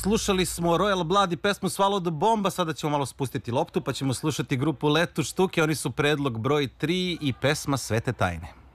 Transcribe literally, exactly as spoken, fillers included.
Slušali smo Royal Blood i pesmu Swallow the Bomb, sada ćemo malo spustiti loptu pa ćemo slušati grupu Letu štuke, oni su predlog broj tri i pesma Svete tajne.